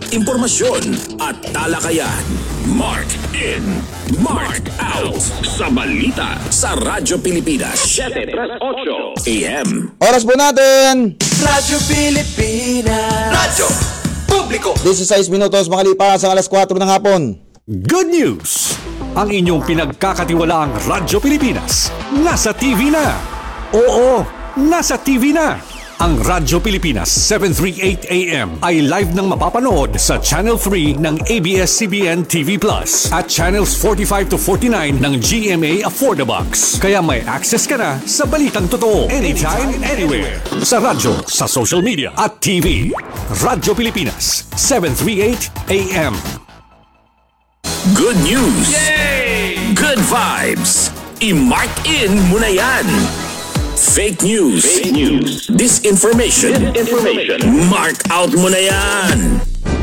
impormasyon at talakayan. Mark in, Mark out sa balita sa Radyo Pilipinas 738 AM. Oras po natin. Radyo Pilipinas. Radyo Publiko. 16 minutos makalipas ang alas 4 ng hapon. Good news! Ang inyong pinagkakatiwalaang Radyo Pilipinas nasa TV na. Oo, nasa TV na. Ang Radyo Pilipinas 738 AM ay live nang mapapanood sa Channel 3 ng ABS-CBN TV Plus at Channels 45 to 49 ng GMA Affordabox. Kaya may access ka na sa balitang totoo anytime, anywhere. Sa radyo, sa social media at TV. Radyo Pilipinas 738 AM. Good news! Yay! Good vibes! I-mark in mo na yan! Fake news. Fake news. Disinformation. Mark out mo na yan.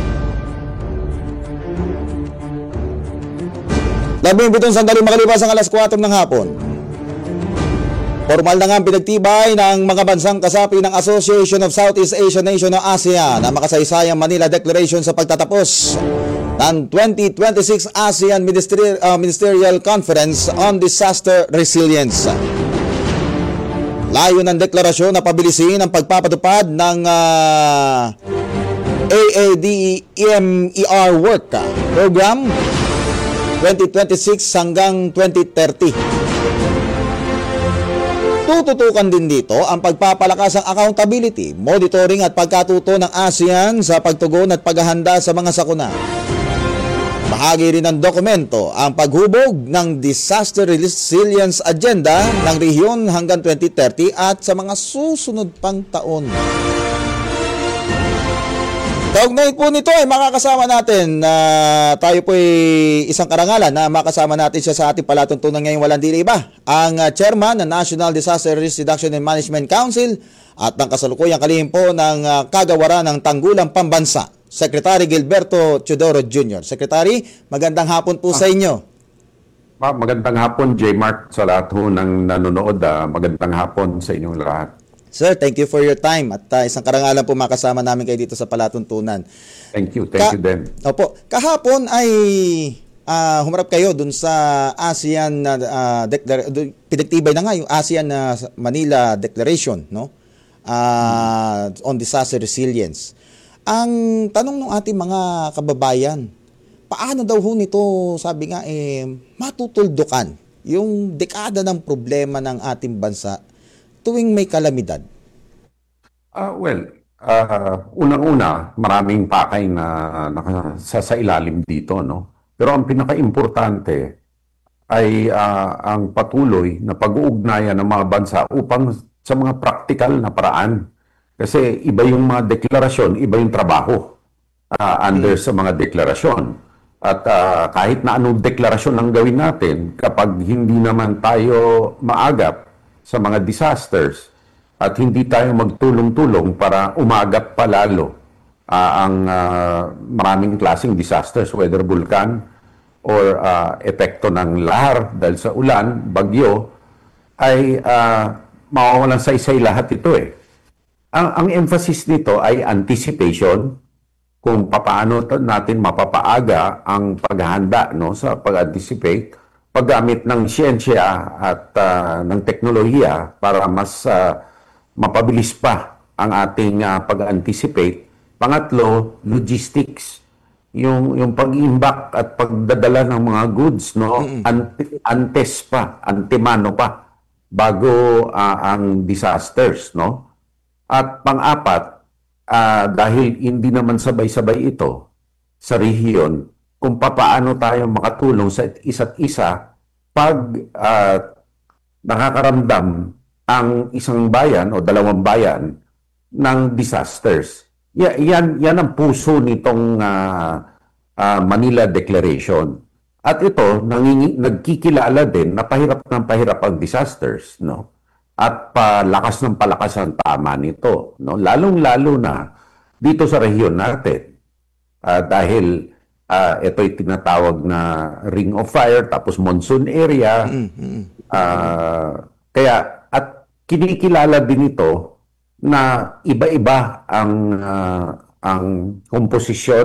17 sandali makalipas ang alas 4 ng hapon. Formal na nga ang pinagtibay ng mga bansang kasapi ng Association of Southeast Asian Nations o ASEAN na makasaysayang Manila Declaration sa pagtatapos ng 2026 ASEAN Ministerial Conference on Disaster Resilience. Layo ng deklarasyon na pabilisin ang pagpapatupad ng AADEMER Work Program 2026 hanggang 2030. Tututukan din dito ang pagpapalakas ng accountability, monitoring at pagkatuto ng ASEAN sa pagtugon at paghahanda sa mga sakuna. Bahagi rin ng dokumento ang paghubog ng Disaster Resilience Agenda ng rehiyon hanggang 2030 at sa mga susunod pang taon. Kaugnay po nito ay makakasama natin tayo po ay isang karangalan na makasama natin siya sa ating palatuntunan ngayong walang dili iba. Ang chairman ng National Disaster Risk Reduction and Management Council at ng kasalukuyang kalihim po ng kagawaran ng Tanggulang Pambansa, Secretary Gilberto Teodoro Jr. Secretary, magandang hapon po sa inyo. Magandang hapon, J. Mark, sa lahat ho ng nanonood. Magandang hapon sa inyong lahat. Sir, thank you for your time at isang karangalan po makasama namin kayo dito sa palatuntunan. Thank you din. Opo, kahapon ay humarap kayo dun sa ASEAN pinagtibay na nga yung ASEAN Manila Declaration, no? On Disaster Resilience. Ang tanong ng ating mga kababayan, paano daw ho nito, sabi nga, matutuldukan yung dekada ng problema ng ating bansa tuwing may kalamidad? Unang-una, maraming pakay na nakasailalim dito, no? Pero ang pinaka-importante ay ang patuloy na pag-uugnayan ng mga bansa upang sa mga praktikal na paraan. Kasi iba yung mga deklarasyon, iba yung trabaho under sa mga deklarasyon. At kahit na anong deklarasyon ang gawin natin, kapag hindi naman tayo maagap sa mga disasters at hindi tayo magtulong-tulong para umagap palalo ang maraming klaseng disasters, whether vulkan or epekto ng lahar dahil sa ulan, bagyo, ay mawawalan sa isay lahat ito eh. Ang emphasis nito ay anticipation, kung paano natin mapapaaga ang paghahanda, no, sa pag-anticipate, paggamit ng siyensya at ng teknolohiya para mas mapabilis pa ang ating pag-anticipate. Pangatlo, logistics. Yung pag-imbak at pagdadala ng mga goods, no, antemano pa bago ang disasters, no? At pang-apat, dahil hindi naman sabay-sabay ito sa rehiyon, kung papaano tayo makatulong sa isa't isa pag nakakaramdam ang isang bayan o dalawang bayan ng disasters. Yan ang puso nitong Manila Declaration. At ito, nagkikilala din na pahirap ng pahirap ang disasters, no? At palakas ng palakas ang tama nito, no? Lalong-lalo na dito sa rehiyon natin. Dahil ito'y tinatawag na Ring of Fire, tapos monsoon area. Kaya, at kinikilala din ito na iba-iba ang komposisyon